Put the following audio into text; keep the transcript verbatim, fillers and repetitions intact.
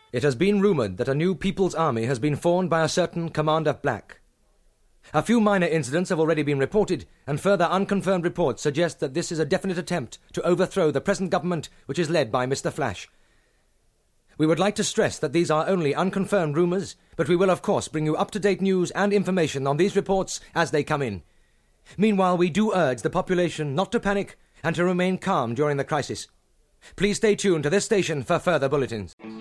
It has been rumoured that a new People's Army has been formed by a certain Commander Black. A few minor incidents have already been reported, and further unconfirmed reports suggest that this is a definite attempt to overthrow the present government, which is led by Mister Flash. We would like to stress that these are only unconfirmed rumours, but we will of course bring you up-to-date news and information on these reports as they come in. Meanwhile, we do urge the population not to panic and to remain calm during the crisis. Please stay tuned to this station for further bulletins.